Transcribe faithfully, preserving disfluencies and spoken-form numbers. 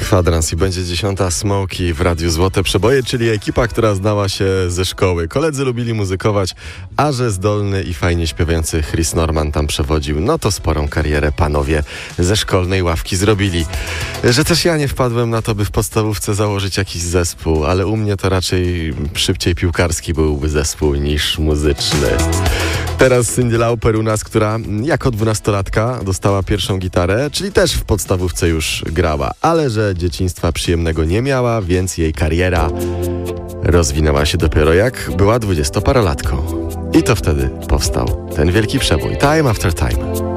Kwadrans i będzie dziesiąta Smokey w Radiu Złote Przeboje, czyli ekipa, która znała się ze szkoły. Koledzy lubili muzykować, a że zdolny i fajnie śpiewający Chris Norman tam przewodził, no to sporą karierę panowie ze szkolnej ławki zrobili. Że też ja nie wpadłem na to, by w podstawówce założyć jakiś zespół, ale u mnie to raczej szybciej piłkarski byłby zespół niż muzyczny. Teraz Cyndi Lauper u nas, która jako dwunastolatka dostała pierwszą gitarę, czyli też w podstawówce już grała, ale że dzieciństwa przyjemnego nie miała, więc jej kariera rozwinęła się dopiero jak była dwudziestoparolatką. I to wtedy powstał ten wielki przebój Time After Time.